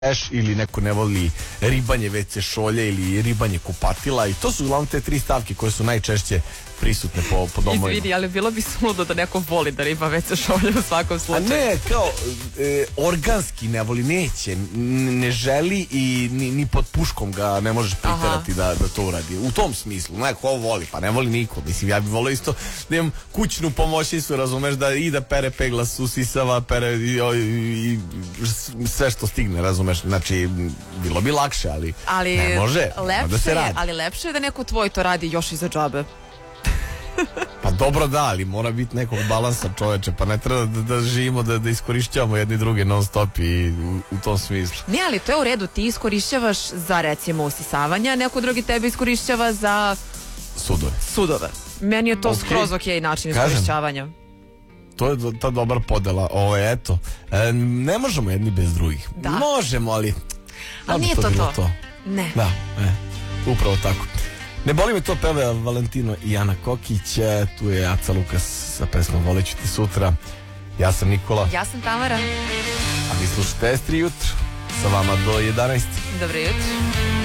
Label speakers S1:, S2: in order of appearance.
S1: ili neko ne voli ribanje WC šolje ili ribanje kupatila i to su uglavnom te tri stavke koje su najčešće prisutne po domovima.
S2: Izvini, ali bilo bi suludo da neko voli da riba WC šolje u svakom slučaju.
S1: A ne, kao organski ne voli, neće, ne želi i ni pod puškom ga ne možeš priterati da to uradi. U tom smislu, neko ovo voli, pa ne voli niko. Mislim, ja bih volio isto da imam kućnu pomoćnicu, razumeš, da pere peglas, usisava, pere i sve što stigne, razumeš. Znači, bilo bi lakše, ali ne može, da se radi.
S2: Ali lepše je da neko tvoj to radi još i za džabe.
S1: Pa dobro da, ali mora biti nekog balansa, čoveče, pa ne treba da živimo, da iskorišćavamo jedni druge non stop i u tom smislu.
S2: Ne, ali to je u redu, ti iskorišćavaš za recimo usisavanja, neko drugi tebe iskorišćava za sudove. Meni je to skroz okej način iskorišćavanja.
S1: To je ta dobra podela. Eto, ne možemo jedni bez drugih.
S2: Da.
S1: Možemo, ali
S2: nije to. Ne.
S1: Da, upravo tako. Ne boli me to, peva Valentino i Ana Kokić, tu je Aca Lukas sa pesmom Voleću ti sutra. Ja sam Nikola.
S2: Ja sam Tamara.
S1: A vi slušate S3 jutro, sa vama do 11.
S2: Dobro jutro.